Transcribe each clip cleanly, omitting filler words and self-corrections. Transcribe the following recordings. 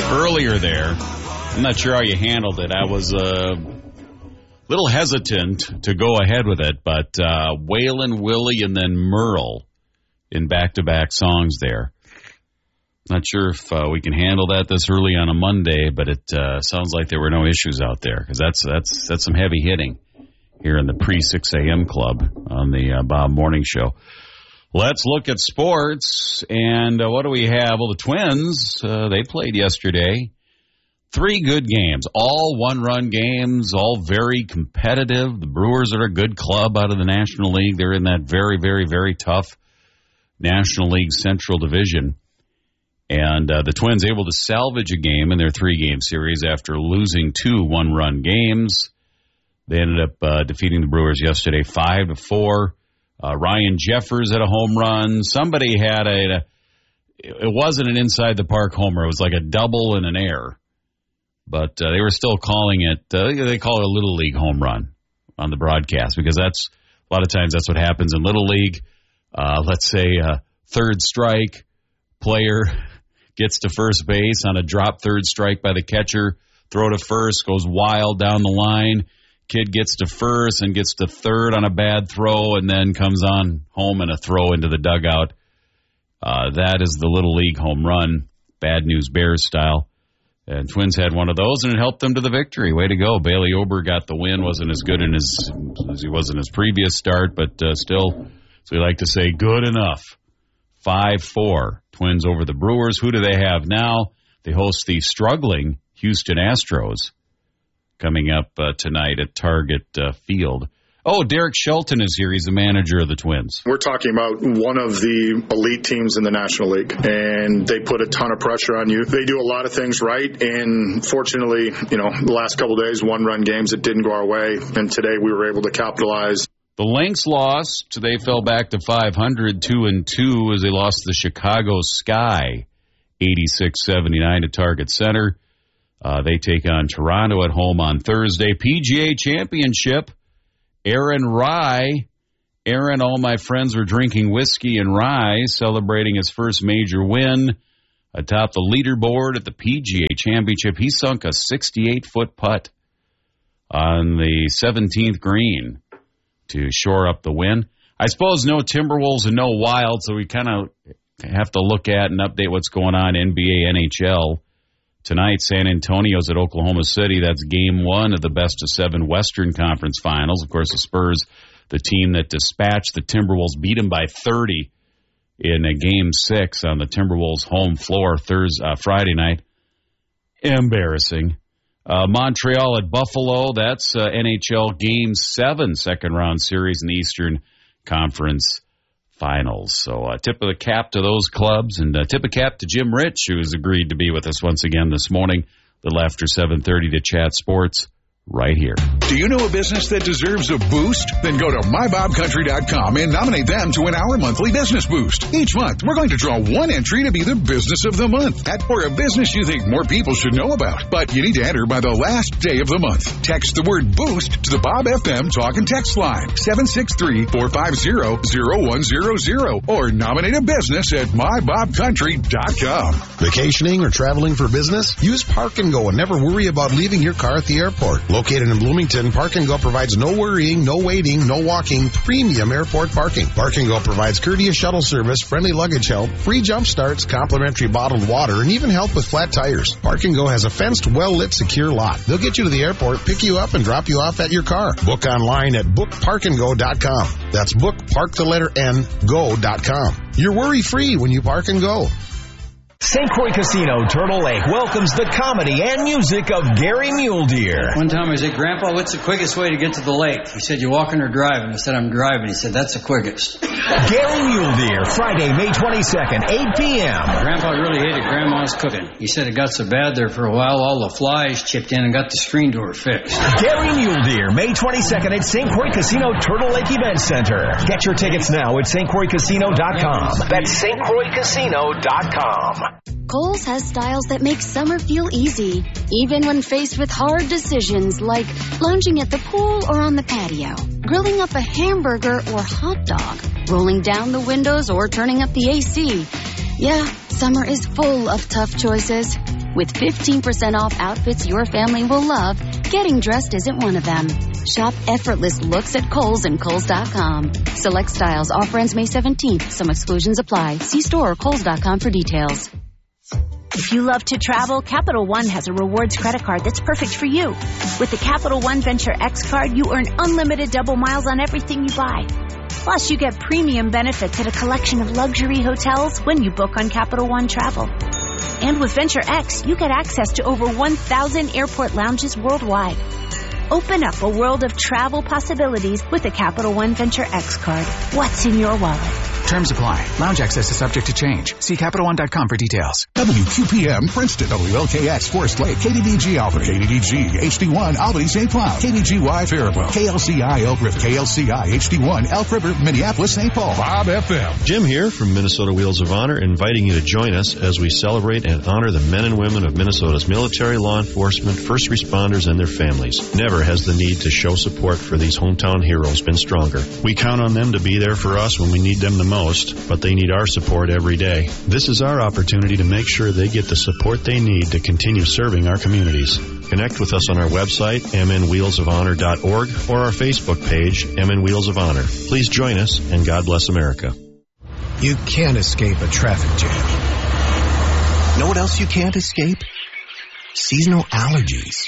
earlier there. I'm not sure how you handled it. I was a little hesitant to go ahead with it, but Waylon Willie and then Merle in back-to-back songs there. Not sure if we can handle that this early on a Monday, but it sounds like there were no issues out there, because that's some heavy hitting here in the pre-6 a.m. club on the Bob Morning Show. Let's look at sports, and what do we have? Well, the Twins, they played yesterday. 3 good games, all one-run games, all very competitive. The Brewers are a good club out of the National League. They're in that very, very, very tough National League Central Division. And the Twins able to salvage a game in their 3-game series after losing 2 one-run games. They ended up defeating the Brewers yesterday 5-4. Ryan Jeffers had a home run. Somebody had it wasn't an inside-the-park homer. It was like a double and an air. But they were still calling it, they call it a Little League home run on the broadcast, because a lot of times that's what happens in Little League. Let's say third strike, player gets to first base on a drop third strike by the catcher, throw to first, goes wild down the line. Kid gets to first and gets to third on a bad throw, and then comes on home and a throw into the dugout. That is the Little League home run, Bad News Bears style. And Twins had one of those, and it helped them to the victory. Way to go. Bailey Ober got the win. Wasn't as good as he was in his previous start, but still, as we like to say, good enough. 5-4. Twins over the Brewers. Who do they have now? They host the struggling Houston Astros coming up tonight at Target Field. Oh, Derek Shelton is here. He's the manager of the Twins. We're talking about one of the elite teams in the National League, and they put a ton of pressure on you. They do a lot of things right, and fortunately, the last couple of days, one-run games, it didn't go our way, and today we were able to capitalize. The Lynx lost. They fell back to 500, 2-2, as they lost the Chicago Sky, 86-79 at Target Center. They take on Toronto at home on Thursday. PGA Championship. Aaron Rai. Aaron, all my friends were drinking whiskey and rye, celebrating his first major win atop the leaderboard at the PGA Championship. He sunk a 68-foot putt on the 17th green to shore up the win. I suppose no Timberwolves and no Wild, so we kind of have to look at and update what's going on NBA, NHL. Tonight, San Antonio's at Oklahoma City. That's game 1 of the best-of-7 Western Conference Finals. Of course, the Spurs, the team that dispatched the Timberwolves, beat them by 30 in a game 6 on the Timberwolves' home floor Friday night. Embarrassing. Montreal at Buffalo. That's NHL Game 7, second-round series in the Eastern Conference Finals. So tip of the cap to those clubs, and tip of cap to Jim Rich, who has agreed to be with us once again this morning, a little after 7:30 to chat sports right here. Do you know a business that deserves a boost? Then go to mybobcountry.com and nominate them to win our monthly business boost. Each month, we're going to draw one entry to be the business of the month, or a business you think more people should know about. But you need to enter by the last day of the month. Text the word boost to the Bob FM talk and text line, 763-450-0100, or nominate a business at mybobcountry.com. Vacationing or traveling for business? Use Park and Go and never worry about leaving your car at the airport. Located in Bloomington, Park and Go provides no worrying, no waiting, no walking, premium airport parking. Park and Go provides courteous shuttle service, friendly luggage help, free jump starts, complimentary bottled water, and even help with flat tires. Park and Go has a fenced, well-lit, secure lot. They'll get you to the airport, pick you up, and drop you off at your car. Book online at bookparkandgo.com. That's bookpark_go.com. You're worry-free when you Park and Go. St. Croix Casino, Turtle Lake welcomes the comedy and music of Gary Muledeer. One time I said, Grandpa, what's the quickest way to get to the lake? He said, you walking or driving? I said, I'm driving. He said, that's the quickest. Gary Muledeer, Friday, May 22nd, 8 p.m. Grandpa really hated Grandma's cooking. He said it got so bad there for a while, all the flies chipped in and got the screen door fixed. Gary Muledeer, May 22nd at St. Croix Casino, Turtle Lake Event Center. Get your tickets now at stcroixcasino.com. That's stcroixcasino.com. Kohl's has styles that make summer feel easy, even when faced with hard decisions like lounging at the pool or on the patio, grilling up a hamburger or hot dog, rolling down the windows or turning up the AC. Yeah, Summer is full of tough choices. With 15% off outfits your family will love, getting dressed isn't one of them. Shop effortless looks at Kohl's and Kohl's.com. Select styles. Offer ends May 17th. Some exclusions apply. See store or Kohl's.com for details. If you love to travel, Capital One has a rewards credit card that's perfect for you. With the Capital One Venture X card, you earn unlimited double miles on everything you buy. Plus, you get premium benefits at a collection of luxury hotels when you book on Capital One Travel. And with Venture X, you get access to over 1,000 airport lounges worldwide. Open up a world of travel possibilities with the Capital One Venture X card. What's in your wallet? Terms apply. Lounge access is subject to change. See CapitalOne.com for details. WQPM Princeton, WLKX Forest Lake, KDDG Albany, KDDG HD1 Albany St. Cloud, KDGY Faribault, KLCI Elk River, KLCI HD1 Elk River, Minneapolis St. Paul. Bob FM. Jim here from Minnesota Wheels of Honor, inviting you to join us as we celebrate and honor the men and women of Minnesota's military, law enforcement, first responders, and their families. Never has the need to show support for these hometown heroes been stronger. We count on them to be there for us when we need them the most, but they need our support every day. This is our opportunity to make sure they get the support they need to continue serving our communities. Connect with us on our website, mnwheelsofhonor.org, or our Facebook page, MN Wheels of Honor. Please join us, and God bless America. You can't escape a traffic jam. Know what else you can't escape? Seasonal allergies.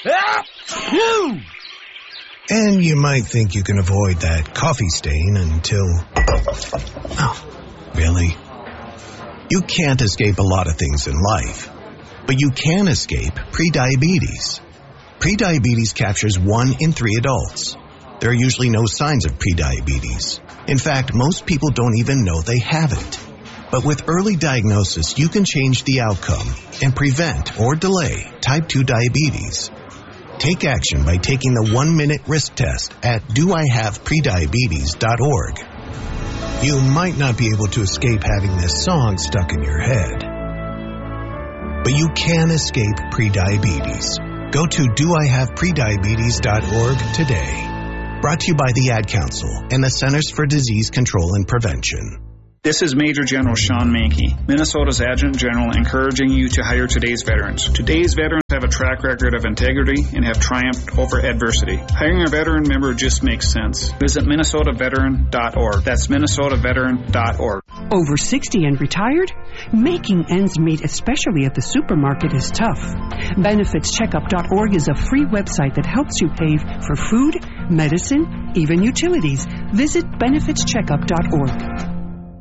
And you might think you can avoid that coffee stain until... Oh, really? You can't escape a lot of things in life, but you can escape prediabetes. Prediabetes captures 1 in 3 adults. There are usually no signs of prediabetes. In fact, most people don't even know they have it. But with early diagnosis, you can change the outcome and prevent or delay type 2 diabetes. Take action by taking the 1-minute risk test at doihaveprediabetes.org. You might not be able to escape having this song stuck in your head, but you can escape prediabetes. Go to doihaveprediabetes.org today. Brought to you by the Ad Council and the Centers for Disease Control and Prevention. This is Major General Sean Mankey, Minnesota's Adjutant General, encouraging you to hire today's veterans. Today's veterans have a track record of integrity and have triumphed over adversity. Hiring a veteran member just makes sense. Visit MinnesotaVeteran.org. That's MinnesotaVeteran.org. Over 60 and retired? Making ends meet, especially at the supermarket, is tough. BenefitsCheckup.org is a free website that helps you pay for food, medicine, even utilities. Visit BenefitsCheckup.org.